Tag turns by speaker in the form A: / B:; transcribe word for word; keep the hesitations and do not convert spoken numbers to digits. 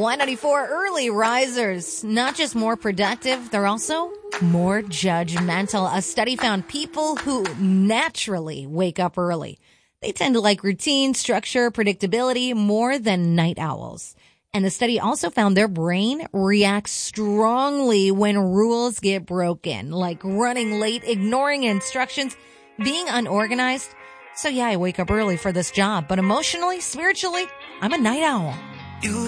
A: Y ninety-four early risers, not just more productive, they're also more judgmental. A study found people who naturally wake up early, they tend to like routine, structure, predictability more than night owls. And the study also found their brain reacts strongly when rules get broken, like running late, ignoring instructions, being unorganized. So yeah, I wake up early for this job, but emotionally, spiritually, I'm a night owl.